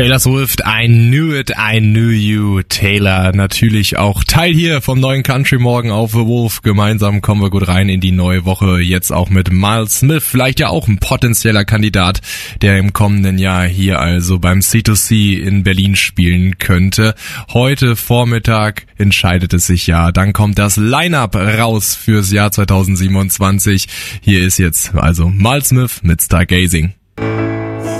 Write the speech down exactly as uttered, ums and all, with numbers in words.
Taylor Swift, I knew it, I knew you. Taylor natürlich auch Teil hier vom neuen Country Morgen auf The Wolf. Gemeinsam kommen wir gut rein in die neue Woche. Jetzt auch mit Miles Smith, vielleicht ja auch ein potenzieller Kandidat, der im kommenden Jahr hier also beim C zwei C in Berlin spielen könnte. Heute Vormittag entscheidet es sich ja. Dann kommt das Line-Up raus fürs Jahr zwanzig siebenundzwanzig. Hier ist jetzt also Miles Smith mit Stargazing.